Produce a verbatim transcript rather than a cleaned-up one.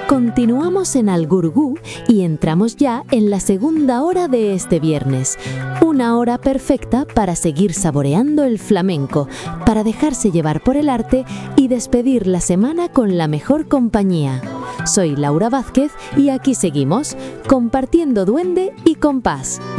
Continuamos en Algurugú y entramos ya en la segunda hora de este viernes. Una hora perfecta para seguir saboreando el flamenco, para dejarse llevar por el arte y despedir la semana con la mejor compañía. Soy Laura Vázquez y aquí seguimos, compartiendo duende y compás.